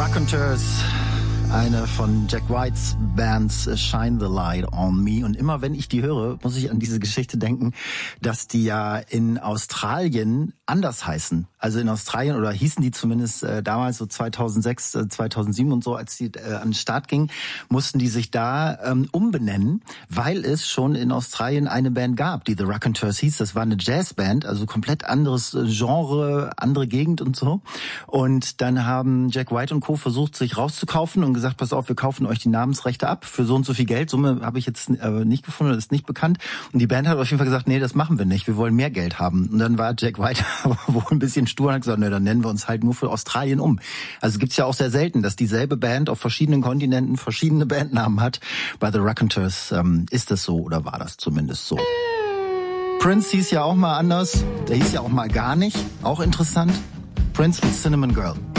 Raconteurs, eine von Jack Whites Bands, Shine the Light on Me. Und immer wenn ich die höre, muss ich an diese Geschichte denken, dass die ja in Australien anders heißen. Also in Australien, oder hießen die zumindest damals so 2006, 2007 und so, als die an den Start gingen, mussten die sich da umbenennen, weil es schon in Australien eine Band gab, die The Raconteurs hieß. Das war eine Jazzband, also komplett anderes Genre, andere Gegend und so. Und dann haben Jack White und Co. versucht, sich rauszukaufen und gesagt, pass auf, wir kaufen euch die Namensrechte ab für so und so viel Geld. Summe habe ich jetzt nicht gefunden, das ist nicht bekannt. Und die Band hat auf jeden Fall gesagt, nee, das machen wir nicht, wir wollen mehr Geld haben. Und dann war Jack White wohl ein bisschen stur und hat gesagt, nee, dann nennen wir uns halt nur für Australien um. Also gibt's ja auch sehr selten, dass dieselbe Band auf verschiedenen Kontinenten verschiedene Bandnamen hat. Bei The Raconteurs ist das so, oder war das zumindest so. Prince hieß ja auch mal anders, der hieß ja auch mal gar nicht, auch interessant. Prince mit Cinnamon Girl.